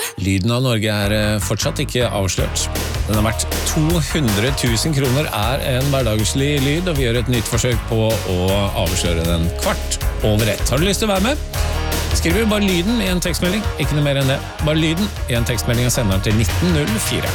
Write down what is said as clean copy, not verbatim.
Lyden av Norge fortsatt ikke avslørt. Den har vært 200 000 kroner en hverdagslig lyd, og vi gjør et nytt forsøk på å avsløre den 1:15. Har du lyst til å være med? Skriver bare lyden i en tekstmelding, ikke noe mer enn det. Bare lyden i en tekstmelding og sender den til 1904.